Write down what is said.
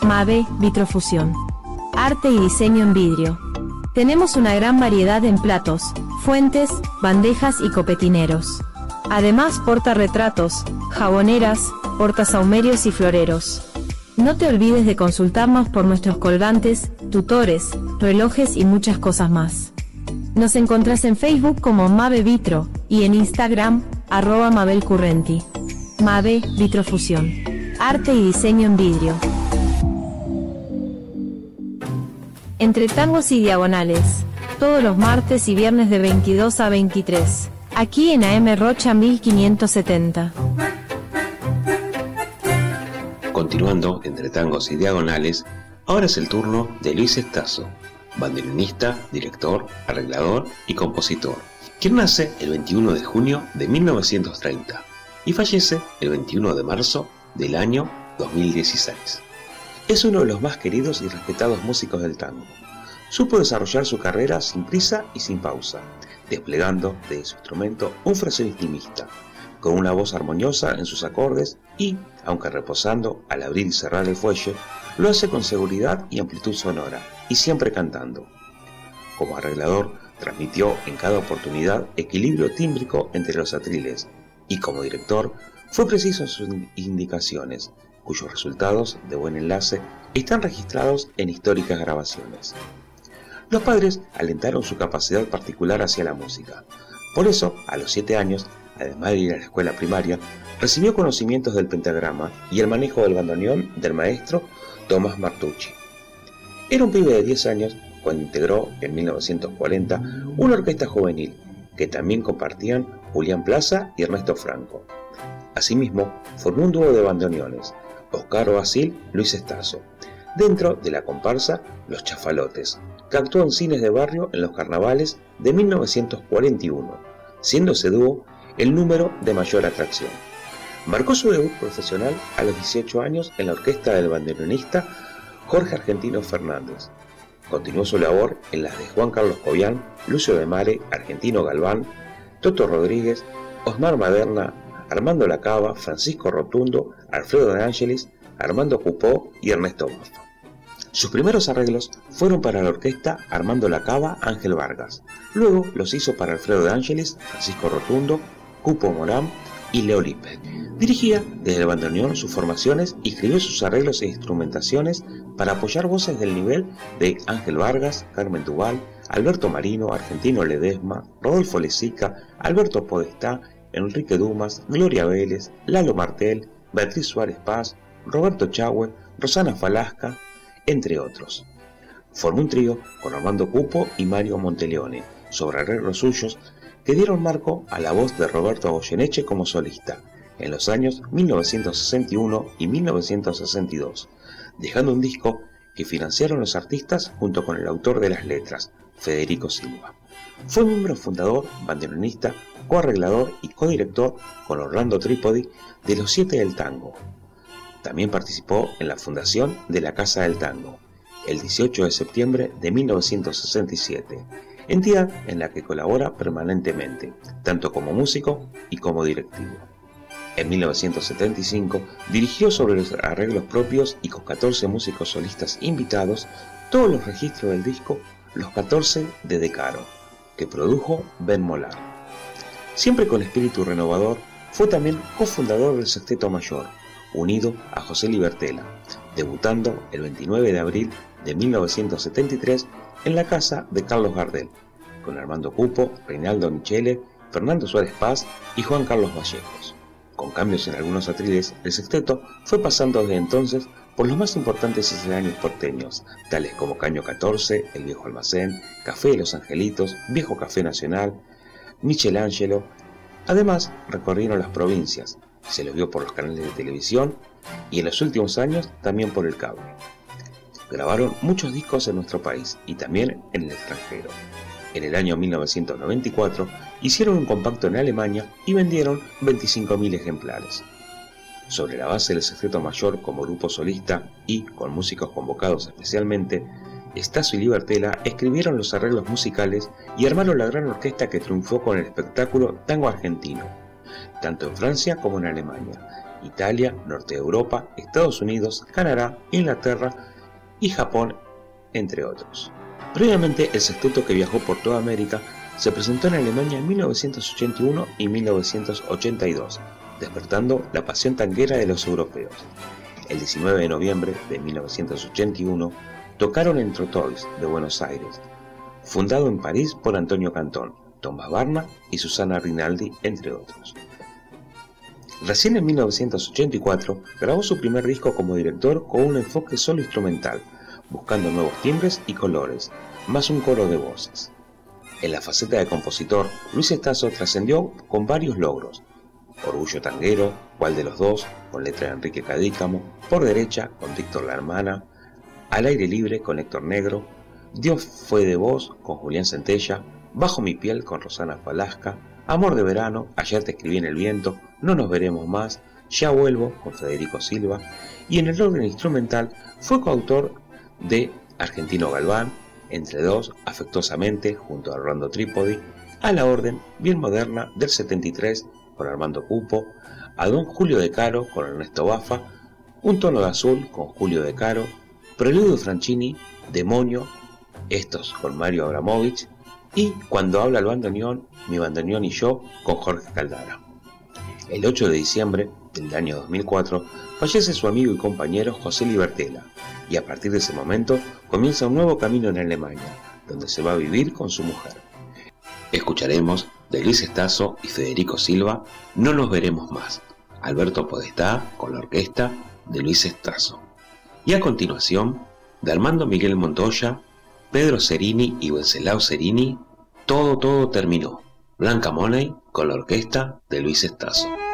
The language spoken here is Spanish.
Mabe Vitrofusión. Arte y diseño en vidrio. Tenemos una gran variedad en platos, fuentes, bandejas y copetineros. Además portarretratos, jaboneras, portasahumerios y floreros. No te olvides de consultarnos por nuestros colgantes, tutores, relojes y muchas cosas más. Nos encontrás en Facebook como Mabe Vitro y en Instagram, @mabelcurrenti. Mabe Vitrofusión. Arte y diseño en vidrio. Entre tangos y diagonales, todos los martes y viernes de 22 a 23, aquí en AM Rocha 1570. Continuando entre tangos y diagonales, ahora es el turno de Luis Estazo, bandoneonista, director, arreglador y compositor, quien nace el 21 de junio de 1930 y fallece el 21 de marzo del año 2016. Es uno de los más queridos y respetados músicos del tango. Supo desarrollar su carrera sin prisa y sin pausa, desplegando de su instrumento un fraseo intimista, con una voz armoniosa en sus acordes y, aunque reposando al abrir y cerrar el fuelle, lo hace con seguridad y amplitud sonora, y siempre cantando. Como arreglador, transmitió en cada oportunidad equilibrio tímbrico entre los atriles, y como director, fue preciso en sus indicaciones, cuyos resultados de buen enlace están registrados en históricas grabaciones. Los padres alentaron su capacidad particular hacia la música. Por eso, a los 7 años, además de ir a la escuela primaria, recibió conocimientos del pentagrama y el manejo del bandoneón del maestro Tomás Martucci. Era un pibe de 10 años cuando integró en 1940 una orquesta juvenil que también compartían Julián Plaza y Ernesto Franco. Asimismo, formó un dúo de bandoneones, Oscar Basil, Luis Estazo, dentro de la comparsa Los Chafalotes, que actuó en cines de barrio en los carnavales de 1941, siendo ese dúo el número de mayor atracción. Marcó su debut profesional a los 18 años en la orquesta del bandoneonista Jorge Argentino Fernández. Continuó su labor en las de Juan Carlos Cobian, Lucio de Mare, Argentino Galván, Toto Rodríguez, Osmar Maderna, Armando Lacava, Francisco Rotundo, Alfredo de Ángelis, Armando Cupó y Ernesto Baffa. Sus primeros arreglos fueron para la orquesta Armando Lacava, Ángel Vargas. Luego los hizo para Alfredo de Ángelis, Francisco Rotundo, Cupo Morán y Leo Lippe. Dirigía desde el bandoneón sus formaciones y escribió sus arreglos e instrumentaciones para apoyar voces del nivel de Ángel Vargas, Carmen Duval, Alberto Marino, Argentino Ledesma, Rodolfo Lezica, Alberto Podestá, Enrique Dumas, Gloria Vélez, Lalo Martel, Beatriz Suárez Paz, Roberto Chahue, Rosana Falasca, entre otros. Formó un trío con Armando Cupo y Mario Monteleone, sobre arreglos suyos que dieron marco a la voz de Roberto Goyeneche como solista, en los años 1961 y 1962, dejando un disco que financiaron los artistas junto con el autor de las letras, Federico Silva. Fue miembro fundador, bandoneonista, coarreglador y codirector con Orlando Trípodi de Los Siete del Tango. También participó en la fundación de la Casa del Tango, el 18 de septiembre de 1967, entidad en la que colabora permanentemente, tanto como músico y como directivo. En 1975 dirigió sobre los arreglos propios y con 14 músicos solistas invitados todos los registros del disco Los 14 de De Caro, que produjo Ben Molar. Siempre con espíritu renovador, fue también cofundador del Sexteto Mayor, unido a José Libertela, debutando el 29 de abril de 1973 en la casa de Carlos Gardel, con Armando Cupo, Reinaldo Michele, Fernando Suárez Paz y Juan Carlos Vallejos. Con cambios en algunos atriles, el sexteto fue pasando desde entonces por los más importantes escenarios porteños, tales como Caño 14, El Viejo Almacén, Café de los Angelitos, Viejo Café Nacional, Michelangelo. Además, recorrieron las provincias, se los vio por los canales de televisión y en los últimos años también por el cable. Grabaron muchos discos en nuestro país y también en el extranjero. En el año 1994 hicieron un compacto en Alemania y vendieron 25.000 ejemplares. Sobre la base del Sexteto Mayor como grupo solista y con músicos convocados especialmente, Estazo y Libertela escribieron los arreglos musicales y armaron la gran orquesta que triunfó con el espectáculo Tango Argentino, tanto en Francia como en Alemania, Italia, Norte de Europa, Estados Unidos, Canadá, Inglaterra y Japón, entre otros. Previamente, el sexteto, que viajó por toda América, se presentó en Alemania en 1981 y 1982, despertando la pasión tanguera de los europeos. El 19 de noviembre de 1981 tocaron en Trotois de Buenos Aires, fundado en París por Antonio Cantón, Tomás Barna y Susana Rinaldi, entre otros. Recién en 1984 grabó su primer disco como director con un enfoque solo instrumental, buscando nuevos timbres y colores, más un coro de voces. En la faceta de compositor, Luis Estazo trascendió con varios logros: Orgullo Tanguero, ¿Cuál de los dos?, con letra de Enrique Cadícamo, Por Derecha, con Víctor La Hermana, Al Aire Libre, con Héctor Negro, Dios fue de vos, con Julián Centella, Bajo mi piel, con Rosana Falasca, Amor de verano, Ayer te escribí en el viento, No nos veremos más, Ya vuelvo, con Federico Silva, y en el orden instrumental fue coautor de Argentino Galván, Entre dos, Afectuosamente, junto a Armando Trípodi, A la orden, bien moderna, del 73, con Armando Cupo, A Don Julio de Caro, con Ernesto Baffa, Un tono de azul, con Julio de Caro, Preludio Franchini, Demonio, estos con Mario Abramovich, y Cuando habla el bandoneón, Mi bandoneón y yo, con Jorge Caldara. El 8 de diciembre del año 2004 fallece su amigo y compañero José Libertela, y a partir de ese momento comienza un nuevo camino en Alemania, donde se va a vivir con su mujer. Escucharemos de Luis Estazo y Federico Silva No nos veremos más, Alberto Podestá con la orquesta de Luis Estazo. Y a continuación, de Armando Miguel Montoya, Pedro Cerini y Wenceslao Cerini, Todo terminó, Blanca Money con la orquesta de Luis Estazo.